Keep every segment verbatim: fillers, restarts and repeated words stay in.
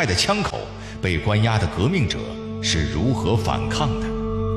派的枪口，被关押的革命者是如何反抗的。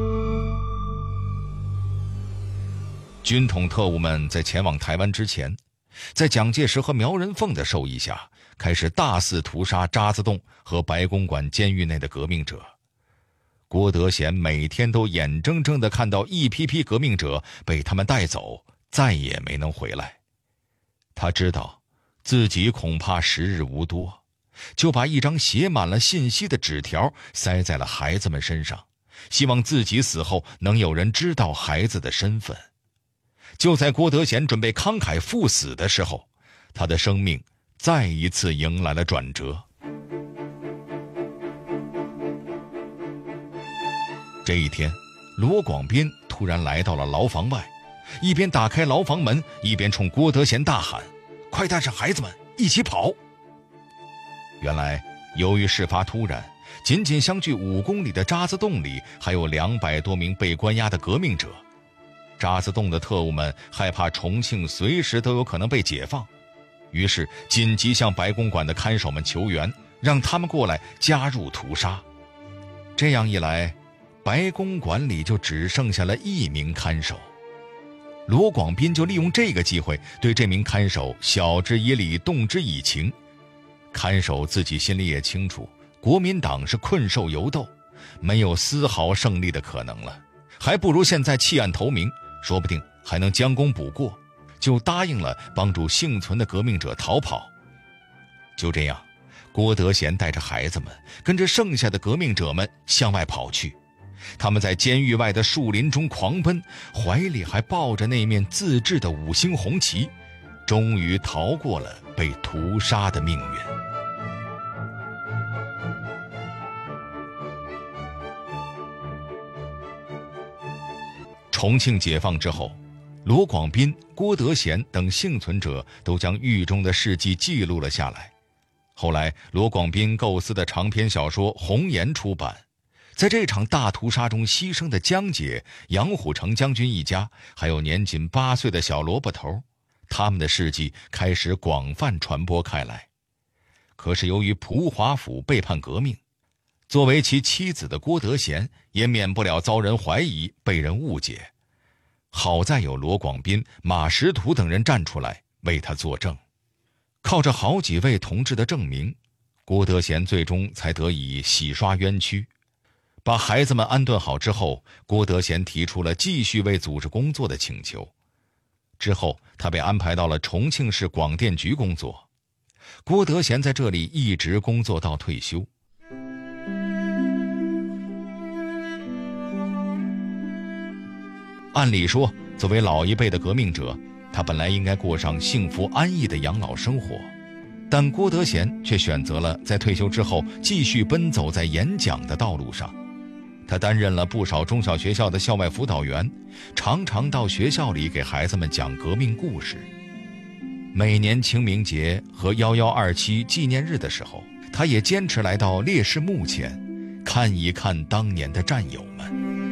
军统特务们在前往台湾之前，在蒋介石和苗人凤的授意下，开始大肆屠杀渣滓洞和白公馆监狱内的革命者。郭德贤每天都眼睁睁地看到一批批革命者被他们带走，再也没能回来。他知道自己恐怕时日无多，就把一张写满了信息的纸条塞在了孩子们身上，希望自己死后能有人知道孩子的身份。就在郭德贤准备慷慨赴死的时候，他的生命再一次迎来了转折。这一天，罗广斌突然来到了牢房外，一边打开牢房门，一边冲郭德贤大喊：“快带上孩子们一起跑！”原来由于事发突然，仅仅相距五公里的渣滓洞里还有两百多名被关押的革命者。渣滓洞的特务们害怕重庆随时都有可能被解放，于是紧急向白公馆的看守们求援，让他们过来加入屠杀。这样一来，白公馆里就只剩下了一名看守。罗广斌就利用这个机会对这名看守晓之以理，动之以情。看守自己心里也清楚，国民党是困兽犹斗，没有丝毫胜利的可能了，还不如现在弃暗投明，说不定还能将功补过，就答应了帮助幸存的革命者逃跑。就这样，郭德贤带着孩子们跟着剩下的革命者们向外跑去。他们在监狱外的树林中狂奔，怀里还抱着那面自制的五星红旗，终于逃过了被屠杀的命运。重庆解放之后，罗广斌、郭德贤等幸存者都将狱中的事迹记录了下来。后来，罗广斌构思的长篇小说《红岩》出版。在这场大屠杀中牺牲的江姐、杨虎城将军一家，还有年仅八岁的小萝卜头，他们的事迹开始广泛传播开来。可是由于蒲华府背叛革命，作为其妻子的郭德贤也免不了遭人怀疑，被人误解。好在有罗广斌、马识途等人站出来为他作证，靠着好几位同志的证明，郭德贤最终才得以洗刷冤屈。把孩子们安顿好之后，郭德贤提出了继续为组织工作的请求。之后，他被安排到了重庆市广电局工作。郭德贤在这里一直工作到退休。按理说，作为老一辈的革命者，他本来应该过上幸福安逸的养老生活，但郭德贤却选择了在退休之后继续奔走在演讲的道路上。他担任了不少中小学校的校外辅导员，常常到学校里给孩子们讲革命故事。每年清明节和一一二七纪念日的时候，他也坚持来到烈士墓前，看一看当年的战友们。